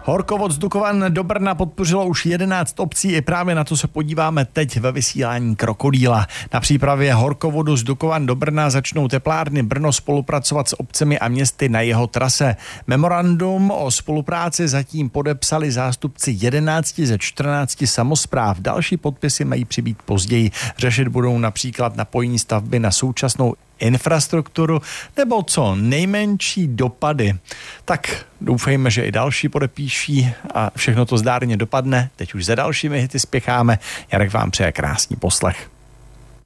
Horkovod z Dukovan do Brna podpořilo už 11 obcí, i právě na to se podíváme teď ve vysílání Krokodýla. Na přípravě horkovodu z Dukovan do Brna začnou teplárny Brno spolupracovat s obcemi a městy na jeho trase. Memorandum o spolupráci zatím podepsali zástupci 11 ze 14 samospráv. Další podpisy mají přibýt později. Řešit budou například napojení stavby na současnou infrastrukturu nebo co nejmenší dopady. Tak doufejme, že i další podepíší a všechno to zdárně dopadne. Teď už za dalšími hity spěcháme. Jarek vám přeje krásný poslech.